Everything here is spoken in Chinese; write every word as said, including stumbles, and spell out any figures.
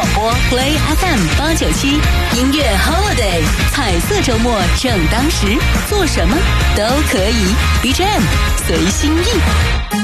广播 Play F M 八九七，音乐 Holiday， 彩色周末正当时，做什么都可以 ，B G M 随心意。